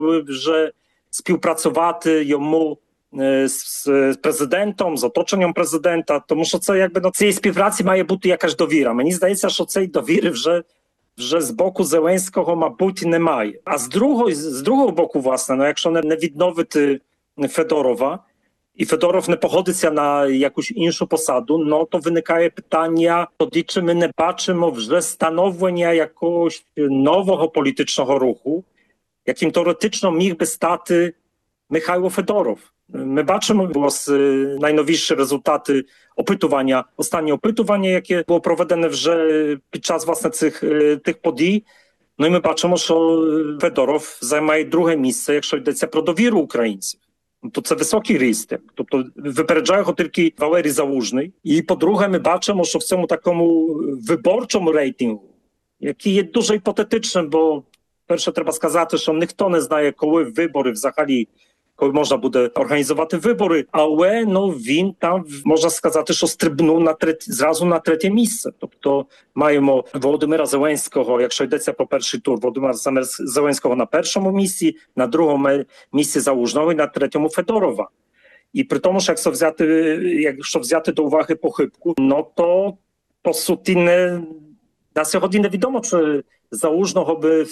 вже співпрацювати йому з президентом, з оточенням президента, тому що це якби до цієї співпраці має бути якась довіра. Мені здається, що цієї довіри вже з боку Зеленського, мабуть, немає. А з другого боку, власне, якщо не відновити Федорова, і Федоров не погодиться на якусь іншу посаду, то виникає питання тоді, чи ми не бачимо вже становлення якогось нового політичного руху, яким теоретично міг би стати Михайло Федоров. Ми бачимо найновіші результати опитування, останнє опитування, яке було проведене вже під час власне тих подій. І ми бачимо, що Федоров займає друге місце, якщо йдеться про довіру українців. То це високий ріст. Тобто випереджає його тільки Валерій Залужний. І по-друге, ми бачимо, що в цьому такому виборчому рейтингу, який є дуже гіпотетичним, бо перше треба сказати, що ніхто не знає, коли вибори взагалі, коли можна буде організувати вибори, але він там, можна сказати, що стрибнув зразу на третє місце. Тобто маємо Володимира Зеленського, якщо йдеться про перший тур, Володимира Зеленського на першому місці, на другому місці Залужного і на третьому Федорова. І при тому, що якщо взяти до уваги похибку, то по суті на сьогодні невідомо, чи Залужного би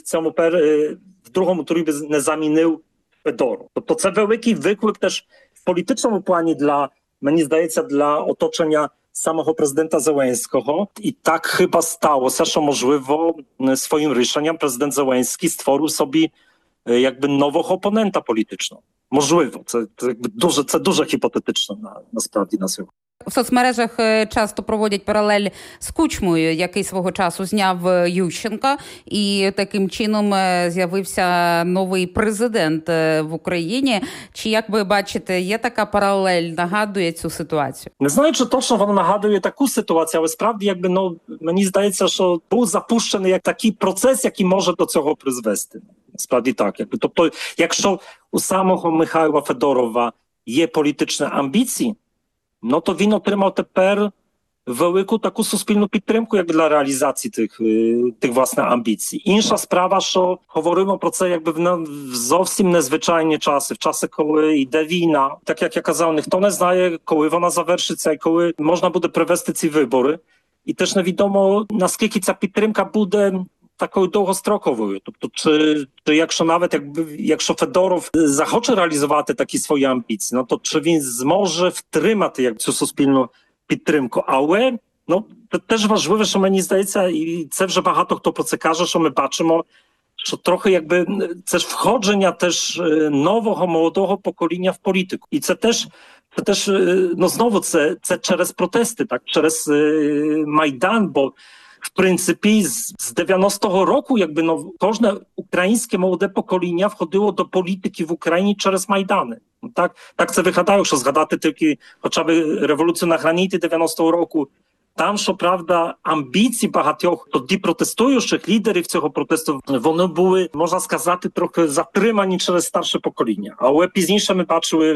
в другому турі би не замінив Федоров. Тобто це великий виклик теж в політичному плані мені здається, для оточення самого президента Зеленського. І так chyba сталося, що, можливо, своїм рішенням президент Зеленський створив собі якби нового опонента політичного. Можливо, це дуже гіпотетично насправді на сьогодні. В соцмережах часто проводять паралель з Кучмою, який свого часу зняв Ющенка, і таким чином з'явився новий президент в Україні. Чи, як ви бачите, є така паралель, нагадує цю ситуацію? Не знаю, чи точно вона нагадує таку ситуацію, але справді, мені здається, що був запущений як такий процес, який може до цього призвести. Справді так. Тобто, якщо у самого Михайла Федорова є політичні амбіції, то він отримав тепер велику таку суспільну підтримку як для реалізації тих власне амбіцій. Інша справа, що говоримо про це в зовсім незвичайні часи, в часи, коли йде війна. Так як я казав, ніхто не знає, коли вона завершиться і коли можна буде провести ці вибори. І теж невідомо, наскільки ця підтримка буде такою довгостроковою. Тобто, чи якщо Федоров захоче реалізувати такі свої амбіції, то чи він зможе втримати цю суспільну підтримку. Але це теж важливо, що мені здається, і це вже багато хто про це каже, що ми бачимо, що трохи це ж входження теж нового, молодого покоління в політику. І це теж знову це через протести, так, через Майдан, бо в принципі, з 90-го року кожне українське молоде покоління входило до політики в Україні через Майдани. Так це виглядає, якщо згадати тільки хоча б революцію на граніті 90-го року. Там, щоправда, амбіції багатьох тоді протестуючих лідерів цього протесту, вони були, можна сказати, трохи затримані через старше покоління. Але пізніше ми бачили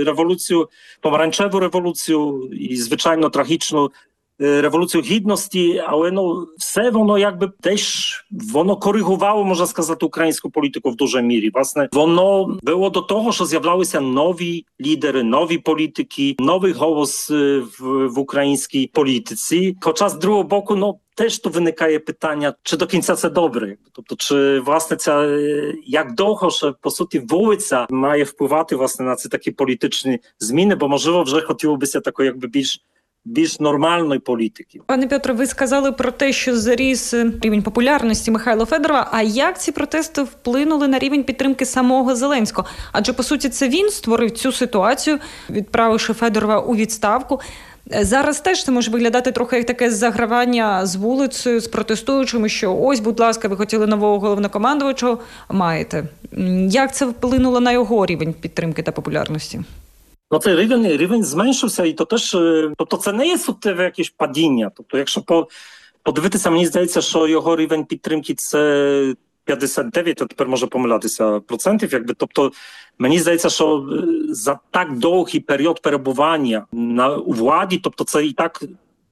помаранчеву революцію і, звичайно, трагічну Революцію Гідності, але все воно воно коригувало, можна сказати, українську політику в дуже мірі. Власне, воно було до того, що з'являлися нові лідери, нові політики, новий голос в українській політиці. Хоча, з другого боку, теж то виникає питання, чи до кінця це добре. Тобто, чи, власне, як довго, що, по суті, вулиця має впливати, власне, на ці такі політичні зміни, бо, можливо, вже хотілося такої, більш нормальної політики. Пане Петре, ви сказали про те, що заріс рівень популярності Михайла Федорова. А як ці протести вплинули на рівень підтримки самого Зеленського? Адже, по суті, це він створив цю ситуацію, відправивши Федорова у відставку. Зараз теж це може виглядати трохи як таке загравання з вулицею, з протестуючими, що ось, будь ласка, ви хотіли нового головнокомандувача, маєте. Як це вплинуло на його рівень підтримки та популярності? Цей рівень зменшився, і то теж, тобто це не є суттєве якесь падіння. Тобто, якщо подивитися, мені здається, що його рівень підтримки це 59, а тепер може помилятися процентів. Тобто, мені здається, що за так довгий період перебування у владі, тобто це і так,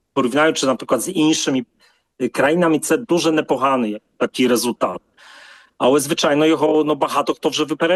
порівняючи, наприклад, з іншими країнами, це дуже непоганий такий результат. Але, звичайно, його багато хто вже випереджав.